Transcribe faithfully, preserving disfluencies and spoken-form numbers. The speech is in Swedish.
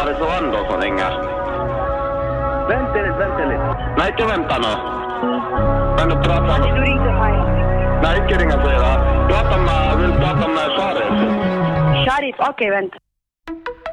var det så Anders som ringer. Vänta lite, vänta lite. Nej, inte vänta nu. Men du pratar med... Du ringde mig. Nej, inte ringa flera. Prata med, vill prata med Sharif. Sharif, okej, vänta.